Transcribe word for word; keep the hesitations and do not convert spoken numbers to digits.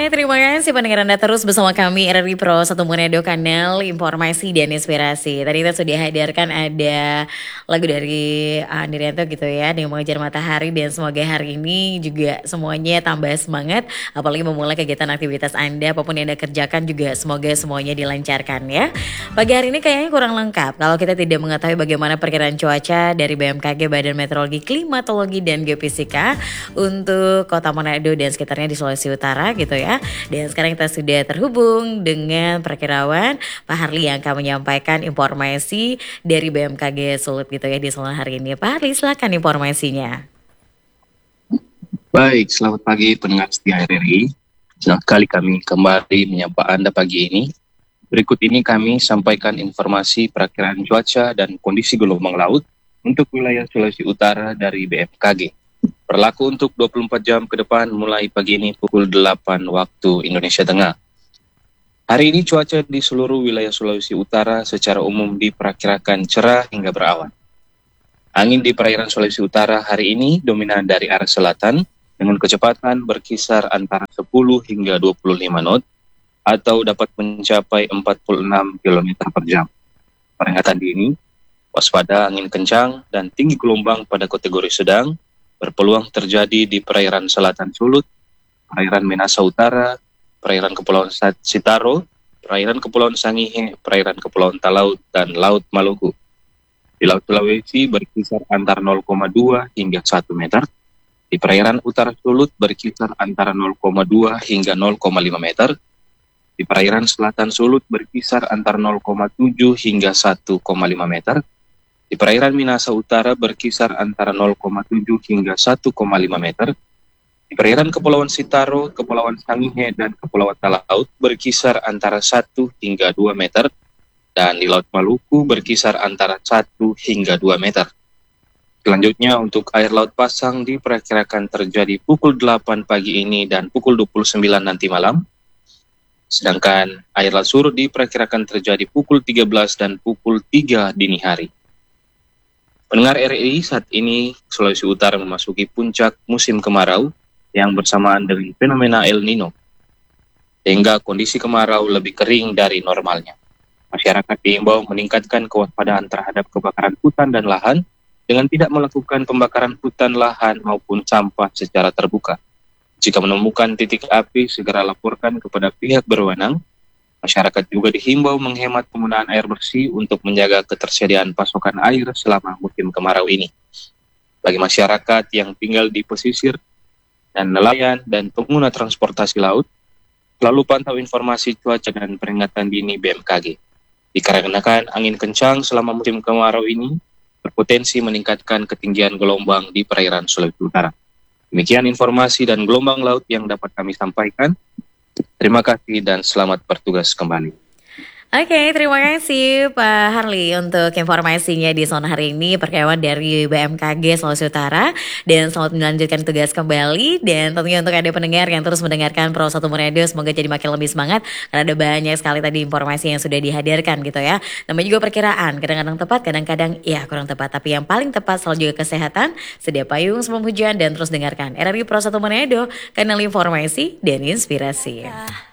terima kasih pendengar Anda terus bersama kami R R I Pro satu Manado, kanal informasi dan inspirasi. Tadi kita sudah hadirkan ada lagu dari Andi Rianto gitu ya, yang mengejar matahari, dan semoga hari ini juga semuanya tambah semangat, apalagi memulai kegiatan aktivitas Anda, apapun yang Anda kerjakan juga semoga semuanya dilancarkan ya. Pagi hari ini kayaknya kurang lengkap kalau kita tidak mengetahui bagaimana perkiraan cuaca dari B M K G, Badan Meteorologi, Klimatologi dan Geofisika untuk Kota Manado dan sekitarnya di Sulawesi Utara gitu ya. Dan sekarang kita sudah terhubung dengan perkirawan Pak Harli yang akan menyampaikan informasi dari B M K G Sulut gitu ya di Sulut hari ini. Pak Harli, silakan informasinya. Baik, selamat pagi pendengar setia R R I. Senang sekali kami kembali menyapa Anda pagi ini. Berikut ini kami sampaikan informasi perakiraan cuaca dan kondisi gelombang laut untuk wilayah Sulawesi Utara dari B M K G. Berlaku untuk dua puluh empat jam ke depan mulai pagi ini pukul delapan waktu Indonesia Tengah. Hari ini cuaca di seluruh wilayah Sulawesi Utara secara umum diperkirakan cerah hingga berawan. Angin di perairan Sulawesi Utara hari ini dominan dari arah selatan dengan kecepatan berkisar antara sepuluh hingga dua puluh lima knot atau dapat mencapai empat puluh enam kilometer per jam. Peringatan dini, waspada angin kencang dan tinggi gelombang pada kategori sedang berpeluang terjadi di perairan selatan Sulut, perairan Minahasa Utara, perairan Kepulauan Sitaro, perairan Kepulauan Sangihe, perairan Kepulauan Talaut, dan Laut Maluku. Di Laut Sulawesi berkisar antara nol koma dua hingga satu meter, di perairan utara Sulut berkisar antara nol koma dua hingga nol koma lima meter, di perairan selatan Sulut berkisar antara nol koma tujuh hingga satu koma lima meter, di perairan Minahasa Utara berkisar antara nol koma tujuh hingga satu koma lima meter. Di perairan Kepulauan Sitaro, Kepulauan Sangihe, dan Kepulauan Talaut berkisar antara satu hingga dua meter. Dan di Laut Maluku berkisar antara satu hingga dua meter. Selanjutnya untuk air laut pasang diperkirakan terjadi pukul delapan pagi ini dan pukul dua puluh sembilan nanti malam. Sedangkan air laut surut diperkirakan terjadi pukul tiga belas dan pukul tiga dini hari. Pendengar R R I, saat ini Sulawesi Utara memasuki puncak musim kemarau yang bersamaan dengan fenomena El Nino, sehingga kondisi kemarau lebih kering dari normalnya. Masyarakat diimbau meningkatkan kewaspadaan terhadap kebakaran hutan dan lahan dengan tidak melakukan pembakaran hutan, lahan, maupun sampah secara terbuka. Jika menemukan titik api, segera laporkan kepada pihak berwenang. Masyarakat juga dihimbau menghemat penggunaan air bersih untuk menjaga ketersediaan pasokan air selama musim kemarau ini. Bagi masyarakat yang tinggal di pesisir dan nelayan dan pengguna transportasi laut, selalu pantau informasi cuaca dan peringatan dini B M K G. Dikarenakan angin kencang selama musim kemarau ini berpotensi meningkatkan ketinggian gelombang di perairan Sulawesi Utara. Demikian informasi dan gelombang laut yang dapat kami sampaikan. Terima kasih dan selamat bertugas kembali. Oke, terima kasih Pak Harli untuk informasinya di Zona hari ini, perkirawan dari B M K G Sulawesi Utara, dan selamat melanjutkan tugas kembali. Dan tentunya untuk ada pendengar yang terus mendengarkan Pro satu Manado, semoga jadi makin lebih semangat karena ada banyak sekali tadi informasi yang sudah dihadirkan gitu ya. Namanya juga perkiraan, kadang-kadang tepat, kadang-kadang ya kurang tepat, tapi yang paling tepat selalu juga kesehatan, sedia payung sebelum hujan, dan terus dengarkan R R I Pro satu Manado, kanal informasi dan inspirasi.